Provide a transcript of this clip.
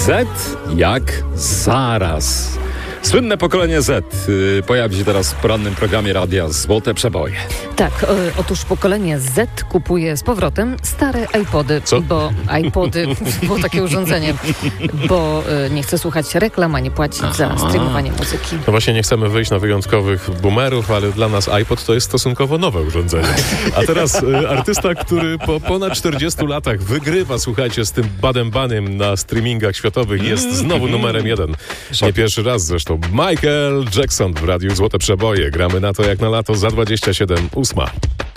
Z jak zaraz. Słynne pokolenie Z pojawi się teraz w porannym programie radia Złote Przeboje. Tak, otóż pokolenie Z kupuje z powrotem stare iPody. Co? Bo iPody było takie urządzenie, bo nie chce słuchać reklam, ani płacić za streamowanie muzyki. No właśnie nie chcemy wyjść na wyjątkowych boomerów, ale dla nas iPod to jest stosunkowo nowe urządzenie. A teraz artysta, który po ponad 40 latach wygrywa, słuchajcie, z tym Badem Banym na streamingach światowych, jest znowu numerem 1. Nie pierwszy raz zresztą. Michael Jackson w radiu Złote Przeboje. Gramy na to jak na lato za 27:08.